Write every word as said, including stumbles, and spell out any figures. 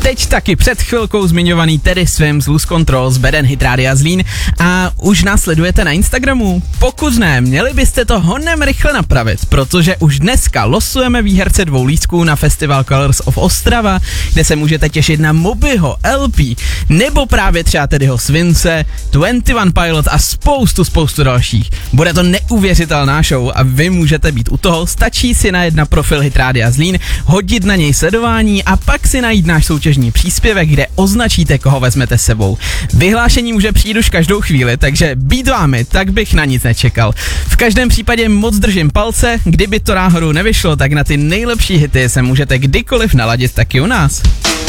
teď taky před chvilkou zmiňovaný Teddy Swims, Lose Control z Beden Hit Rádia Zlín a už nás sledujete na Instagramu? Pokud ne, měli byste to honem rychle napravit, protože už dneska losujeme výherce dvou lístků na festival Colors of Ostrava, kde se můžete těšit na Mobyho, L P, nebo právě třeba Teddyho Swimse, dvacet jedna Pilot a spoustu, spoustu dalších. Bude to neuvěřitelná show a vy můžete být u toho, stačí si najet na profil Hit Rádia Zlín, hodit na něj sledování a pak si najít náš soutěžní příspěvek, kde označíte, koho vezmete s sebou. Vyhlášení může přijít už každou chvíli, takže být vámi, tak bych na nic nečekal. V každém případě moc držím palce, kdyby to náhodou nevyšlo, tak na ty nejlepší hity se můžete kdykoliv naladit taky u nás.